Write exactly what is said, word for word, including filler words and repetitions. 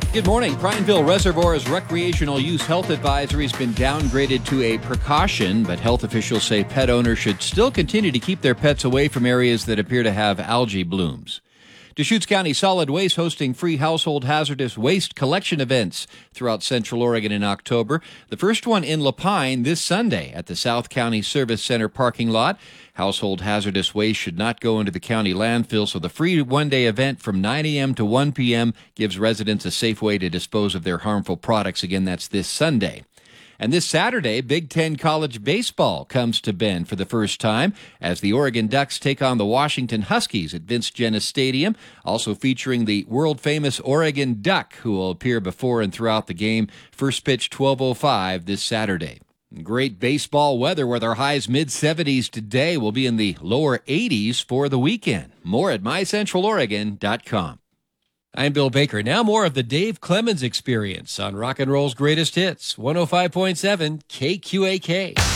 Good morning. Prineville Reservoir's recreational use health advisory has been downgraded to a precaution, but health officials say pet owners should still continue to keep their pets away from areas that appear to have algae blooms. Deschutes County Solid Waste hosting free household hazardous waste collection events throughout Central Oregon in October. The first one in Lapine this Sunday at the South County Service Center parking lot. Household hazardous waste should not go into the county landfill, so the free one-day event from nine a.m. to one p.m. gives residents a safe way to dispose of their harmful products. Again, that's this Sunday. And this Saturday, Big Ten College Baseball comes to Bend for the first time as the Oregon Ducks take on the Washington Huskies at Vince Jennis Stadium, also featuring the world-famous Oregon Duck, who will appear before and throughout the game. First pitch twelve oh five this Saturday. Great baseball weather with our highs mid seventies today. Will be in the lower eighties for the weekend. More at my central oregon dot com. I'm Bill Baker. Now more of the Dave Clemens Experience on Rock and Roll's Greatest Hits, one oh five point seven K Q A K.